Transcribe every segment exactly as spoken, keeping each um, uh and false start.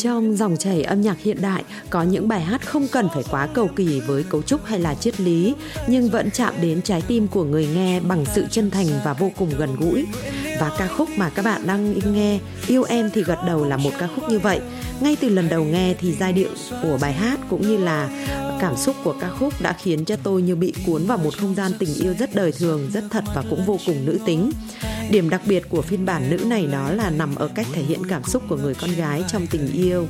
Trong dòng chảy âm nhạc hiện đại, có những bài hát không cần phải quá cầu kỳ với cấu trúc hay là triết lý, nhưng vẫn chạm đến trái tim của người nghe bằng sự chân thành và vô cùng gần gũi. Và ca khúc mà các bạn đang nghe, Yêu Em Thì Gật Đầu, là một ca khúc như vậy. Ngay từ lần đầu nghe thì giai điệu của bài hát cũng như là cảm xúc của ca khúc đã khiến cho tôi như bị cuốn vào một không gian tình yêu rất đời thường, rất thật và cũng vô cùng nữ tính. Điểm đặc biệt của phiên bản nữ này đó là nằm ở cách thể hiện cảm xúc của người con gái trong tình yêu.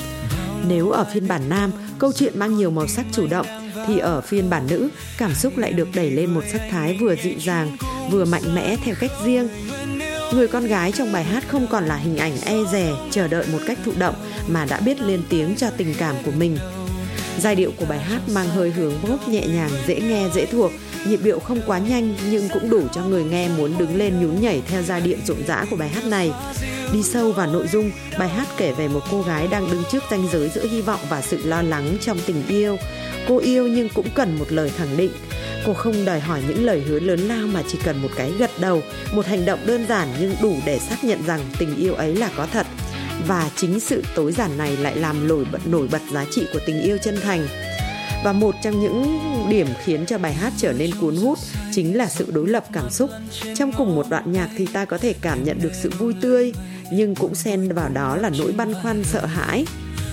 Nếu ở phiên bản nam, câu chuyện mang nhiều màu sắc chủ động, thì ở phiên bản nữ, cảm xúc lại được đẩy lên một sắc thái vừa dịu dàng, vừa mạnh mẽ theo cách riêng. Người con gái trong bài hát không còn là hình ảnh e dè, chờ đợi một cách thụ động, mà đã biết lên tiếng cho tình cảm của mình. Giai điệu của bài hát mang hơi hướng pop nhẹ nhàng, dễ nghe, dễ thuộc, nhịp điệu không quá nhanh nhưng cũng đủ cho người nghe muốn đứng lên nhún nhảy theo giai điệu rộn rã của bài hát này. Đi sâu vào nội dung, bài hát kể về một cô gái đang đứng trước ranh giới giữa hy vọng và sự lo lắng trong tình yêu. Cô yêu nhưng cũng cần một lời khẳng định. Cô không đòi hỏi những lời hứa lớn lao mà chỉ cần một cái gật đầu, một hành động đơn giản nhưng đủ để xác nhận rằng tình yêu ấy là có thật. Và chính sự tối giản này lại làm nổi bật, nổi bật giá trị của tình yêu chân thành. Và một trong những điểm khiến cho bài hát trở nên cuốn hút chính là sự đối lập cảm xúc. Trong cùng một đoạn nhạc thì ta có thể cảm nhận được sự vui tươi, nhưng cũng xen vào đó là nỗi băn khoăn, sợ hãi.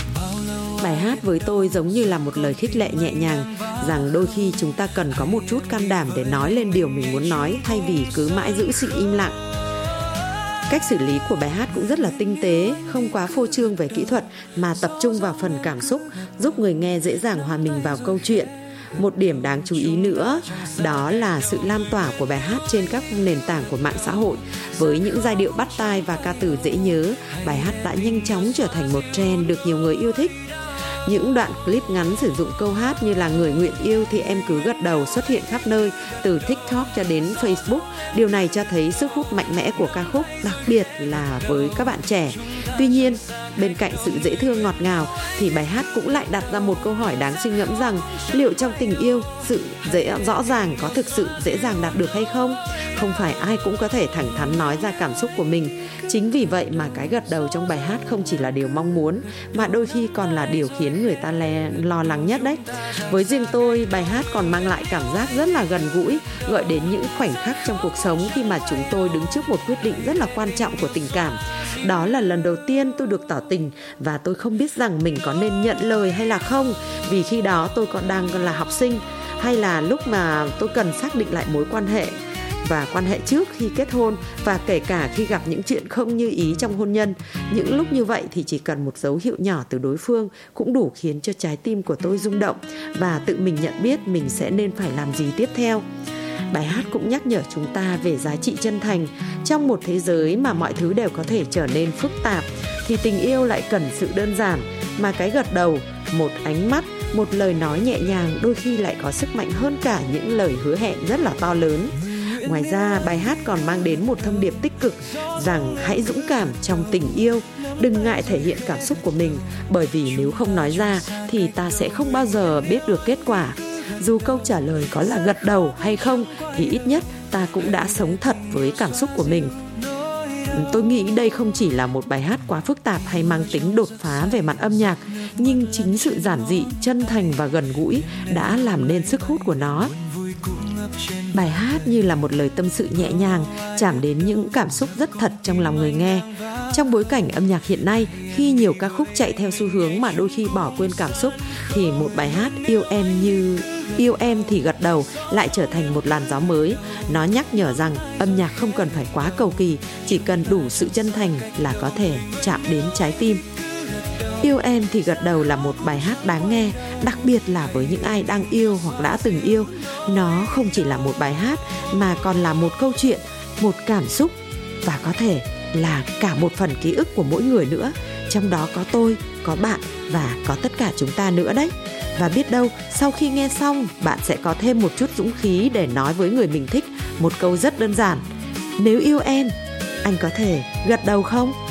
Bài hát với tôi giống như là một lời khích lệ nhẹ nhàng rằng đôi khi chúng ta cần có một chút can đảm để nói lên điều mình muốn nói, thay vì cứ mãi giữ sự im lặng. Cách xử lý của bài hát cũng rất là tinh tế, không quá phô trương về kỹ thuật mà tập trung vào phần cảm xúc, giúp người nghe dễ dàng hòa mình vào câu chuyện. Một điểm đáng chú ý nữa đó là sự lan tỏa của bài hát trên các nền tảng của mạng xã hội. Với những giai điệu bắt tai và ca từ dễ nhớ, bài hát đã nhanh chóng trở thành một trend được nhiều người yêu thích. Những đoạn clip ngắn sử dụng câu hát như là Người nguyện yêu thì em cứ gật đầu xuất hiện khắp nơi, từ TikTok cho đến Facebook. Điều này cho thấy sức hút mạnh mẽ của ca khúc, đặc biệt là với các bạn trẻ. Tuy nhiên, bên cạnh sự dễ thương ngọt ngào thì bài hát cũng lại đặt ra một câu hỏi đáng suy ngẫm rằng liệu trong tình yêu, sự dễ rõ ràng có thực sự dễ dàng đạt được hay không? Không phải ai cũng có thể thẳng thắn nói ra cảm xúc của mình. Chính vì vậy mà cái gật đầu trong bài hát không chỉ là điều mong muốn, mà đôi khi còn là điều khiến người ta le, lo lắng nhất đấy. Với riêng tôi, bài hát còn mang lại cảm giác rất là gần gũi, gợi đến những khoảnh khắc trong cuộc sống khi mà chúng tôi đứng trước một quyết định rất là quan trọng của tình cảm. Đó là lần đầu tiên tôi được tỏ tình và tôi không biết rằng mình có nên nhận lời hay là không, vì khi đó tôi còn đang là học sinh, hay là lúc mà tôi cần xác định lại mối quan hệ và quan hệ trước khi kết hôn, và kể cả khi gặp những chuyện không như ý trong hôn nhân. Những lúc như vậy thì chỉ cần một dấu hiệu nhỏ từ đối phương cũng đủ khiến cho trái tim của tôi rung động và tự mình nhận biết mình sẽ nên phải làm gì tiếp theo. Bài hát cũng nhắc nhở chúng ta về giá trị chân thành. Trong một thế giới mà mọi thứ đều có thể trở nên phức tạp thì tình yêu lại cần sự đơn giản, mà cái gật đầu, một ánh mắt, một lời nói nhẹ nhàng đôi khi lại có sức mạnh hơn cả những lời hứa hẹn rất là to lớn. Ngoài ra, bài hát còn mang đến một thông điệp tích cực rằng hãy dũng cảm trong tình yêu, đừng ngại thể hiện cảm xúc của mình, bởi vì nếu không nói ra thì ta sẽ không bao giờ biết được kết quả. Dù câu trả lời có là gật đầu hay không thì ít nhất ta cũng đã sống thật với cảm xúc của mình. Tôi nghĩ đây không chỉ là một bài hát quá phức tạp hay mang tính đột phá về mặt âm nhạc, nhưng chính sự giản dị, chân thành và gần gũi đã làm nên sức hút của nó. Bài hát như là một lời tâm sự nhẹ nhàng, chạm đến những cảm xúc rất thật trong lòng người nghe. Trong bối cảnh âm nhạc hiện nay, khi nhiều ca khúc chạy theo xu hướng mà đôi khi bỏ quên cảm xúc, thì một bài hát Yêu Em như Yêu Em Thì Gật Đầu lại trở thành một làn gió mới. Nó nhắc nhở rằng âm nhạc không cần phải quá cầu kỳ, chỉ cần đủ sự chân thành là có thể chạm đến trái tim. Yêu Em Thì Gật Đầu là một bài hát đáng nghe, đặc biệt là với những ai đang yêu hoặc đã từng yêu. Nó không chỉ là một bài hát mà còn là một câu chuyện, một cảm xúc và có thể là cả một phần ký ức của mỗi người nữa. Trong đó có tôi, có bạn và có tất cả chúng ta nữa đấy. Và biết đâu sau khi nghe xong, bạn sẽ có thêm một chút dũng khí để nói với người mình thích một câu rất đơn giản: nếu yêu em, anh có thể gật đầu không?